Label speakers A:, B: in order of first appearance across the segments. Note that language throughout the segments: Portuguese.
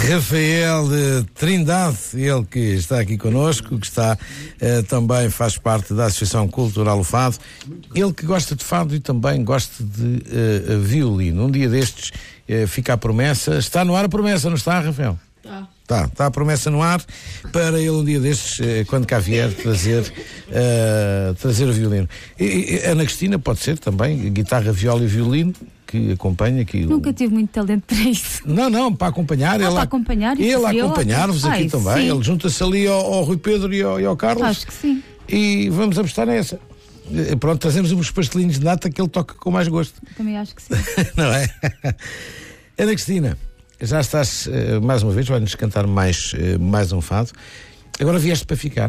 A: Rafael Trindade, ele que está aqui connosco, que está também faz parte da Associação Cultural O Fado, ele que gosta de fado e também gosta de violino. Um dia destes fica a promessa, está no ar a promessa, não está, Rafael? Está a promessa no ar para ele um dia destes, quando cá vier, trazer o violino. E Ana Cristina pode ser também guitarra, viola e violino, que acompanha aqui.
B: Nunca tive muito talento para isso.
A: Não, para acompanhar.
B: Para acompanhar.
A: Ele acompanhar-vos aqui também. Sim. Ele junta-se ali ao Rui Pedro e ao Carlos.
B: Acho que sim.
A: E vamos apostar nessa. Pronto, trazemos uns pastelinhos de nata que ele toca com mais gosto.
B: Também acho que sim.
A: Não é? Ana Cristina, já estás mais uma vez, vai-nos cantar mais um fado. Agora vieste para ficar.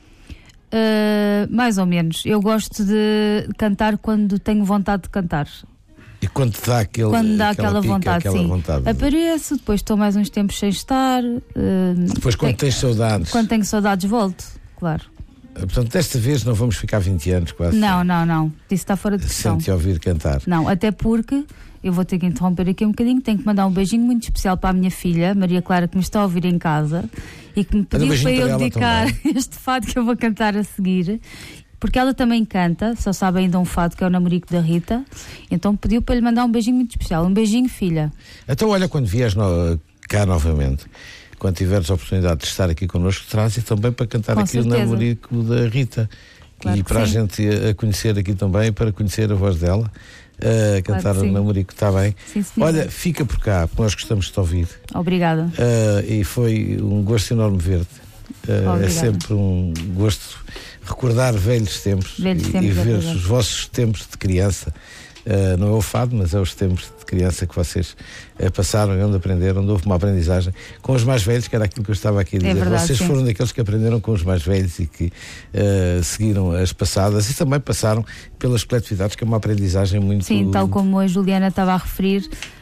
B: Mais ou menos. Eu gosto de cantar quando tenho vontade de cantar.
A: E quando dá
B: aquela vontade, sim. Apareço, depois estou mais uns tempos sem estar.
A: Depois quando tens saudades.
B: Quando tenho saudades volto, claro.
A: Portanto, desta vez não vamos ficar 20 anos quase.
B: Não. Isso está fora de questão.
A: Sem te ouvir cantar.
B: Não, até porque eu vou ter que interromper aqui um bocadinho. Tenho que mandar um beijinho muito especial para a minha filha, Maria Clara, que me está a ouvir em casa e que me pediu para eu dedicar este fado que eu vou cantar a seguir. Porque ela também canta, só sabe ainda um fado que é o Namorico da Rita, então pediu para lhe mandar um beijinho muito especial. Um beijinho, filha.
A: Então olha, quando vieres cá novamente, quando tiveres a oportunidade de estar aqui connosco, traz-e também para cantar
B: com
A: aqui
B: certeza.
A: O Namorico da Rita. Claro, e para a gente a conhecer aqui também, para conhecer a voz dela, cantar o Namorico, está bem?
B: Sim,
A: olha, fica por cá, porque nós gostamos de te ouvir.
B: Obrigada.
A: E foi um gosto enorme ver-te. É sempre um gosto recordar velhos tempos e ver os vossos tempos de criança. Não é o fado, mas é os tempos de criança que vocês passaram e onde aprenderam, onde houve uma aprendizagem com os mais velhos, que era aquilo que eu estava aqui a dizer.
B: Verdade,
A: vocês foram daqueles que aprenderam com os mais velhos e que seguiram as passadas e também passaram pelas coletividades, que é uma aprendizagem muito...
B: Sim, tal como a Juliana estava a referir.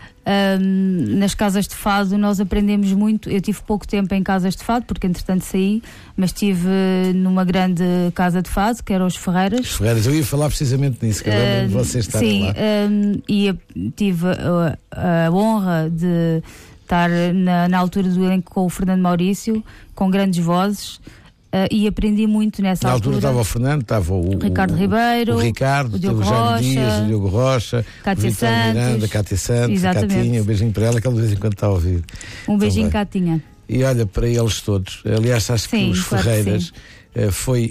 B: Nas casas de fado nós aprendemos muito. Eu tive pouco tempo em casas de fado porque entretanto saí, mas estive numa grande casa de fado que eram os Ferreiras.
A: Os Ferreiras, eu ia falar precisamente nisso, que lembro de vocês estarem lá.
B: E tive a honra de estar na altura do elenco com o Fernando Maurício, com grandes vozes. E aprendi muito nessa altura.
A: Na altura estava o Fernando, estava o
B: Ricardo Ribeiro,
A: o Ricardo,
B: o Diogo
A: Jaime
B: Rocha,
A: Dias, o Diogo Rocha,
B: Cátia Santos,
A: Miranda, Cátia Santos, a Catinha, um beijinho para ela, que ela de vez em quando está a ouvir.
B: Um beijinho, Catinha.
A: E olha, para eles todos, aliás, acho que os Ferreiras foi.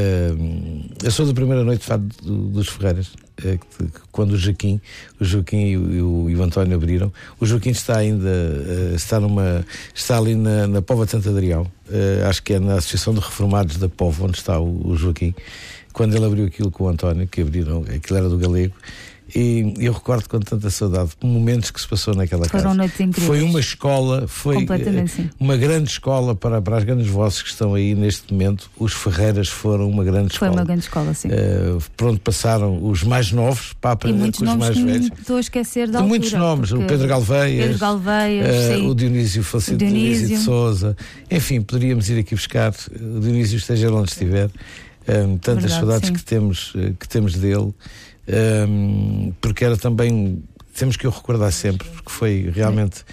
A: Eu sou da primeira noite de fado dos Ferreiras, quando o Joaquim e o António abriram. O Joaquim está ainda está ali na Póvoa de Santo Adrião, acho que é na Associação de Reformados da Póvoa, onde está o Joaquim, quando ele abriu aquilo com o António, que abriram, aquilo era do Galego. E eu recordo com tanta saudade momentos que se passou naquela casa.
B: Foram noites incríveis.
A: Foi uma escola, foi uma grande escola para as grandes vozes que estão aí neste momento. Os Ferreiras foram uma grande escola.
B: Foi uma grande escola, sim.
A: Por onde passaram os mais novos para aprender com os mais velhos.
B: Estou a esquecer da altura.
A: Muitos nomes, o Pedro Galveias, o Dionísio falecido, Dionísio de Sousa. Enfim, poderíamos ir aqui buscar o Dionísio, esteja onde estiver. Tantas saudades que temos dele. Porque era também, temos que o recordar sempre, porque foi realmente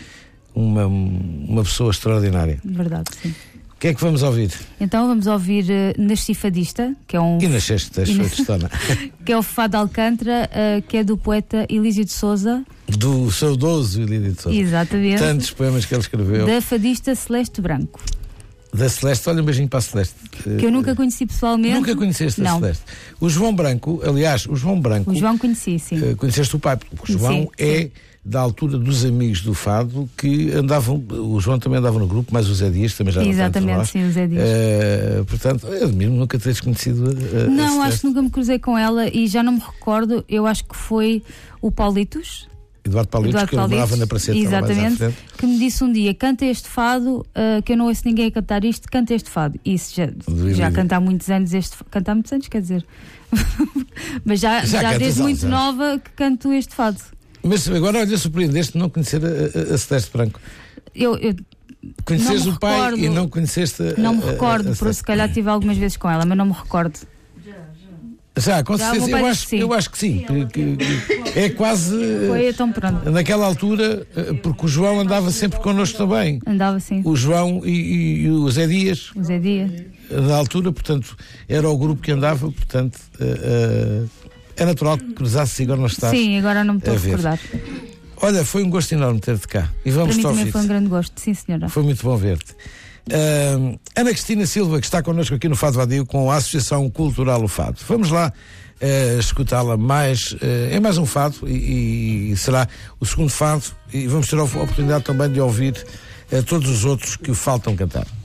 A: uma pessoa extraordinária.
B: Verdade, sim.
A: O que é que vamos ouvir?
B: Então vamos ouvir Nasci Fadista, que é um...
A: E nasceste fadistona.
B: Que é o Fado de Alcântara, que é do poeta Elísio de Sousa.
A: Do saudoso Elísio de Sousa.
B: Exatamente.
A: Tantos poemas que ele escreveu.
B: Da fadista Celeste Branco.
A: Da Celeste, olha um beijinho para a Celeste.
B: Que eu nunca conheci pessoalmente.
A: Nunca conheceste a Celeste? O João Branco, aliás, o João
B: conheci, sim.
A: Conheceste o pai, porque o João da altura dos amigos do Fado que andavam, o João também andava no grupo, mas o Zé Dias também já não tanto
B: Exatamente,
A: nós.
B: sim, o Zé Dias.
A: Portanto, eu mesmo nunca teres conhecido
B: Não, acho que nunca me cruzei com ela e já não me recordo, eu acho que foi o Paulitos.
A: Eduardo Paulitos, que ele morava na Praceta.
B: Exatamente, que me disse um dia, canta este fado, que eu não ouço ninguém a cantar isto, canta este fado. Isso já canta há muitos anos, canta há muitos anos, quer dizer. Mas já desde muito nova que canto este fado.
A: Mas agora, olha, surpreendeste não conhecer a Celeste Branco.
B: Eu
A: conheces o pai e não conheceste
B: Não me recordo, porque se calhar tive algumas vezes com ela, mas não me recordo.
A: Já, com certeza, eu acho que sim. É quase.
B: Foi então pronto.
A: Naquela altura, porque o João andava sempre connosco também.
B: Andava sim.
A: O João e o Zé Dias.
B: O Zé Dias.
A: Na altura, portanto, era o grupo que andava, portanto, é natural que cruzasse e agora não estás.
B: Sim, agora não me estou a recordar.
A: Olha, foi um gosto enorme ter-te cá. E vamos
B: Para mim também foi um grande gosto, sim senhora.
A: Foi muito bom ver-te. Ana Cristina Silva, que está connosco aqui no Fado Vadio com a Associação Cultural O Fado. Vamos lá escutá-la mais, é mais um fado e será o segundo fado, e vamos ter a oportunidade também de ouvir todos os outros que o faltam cantar.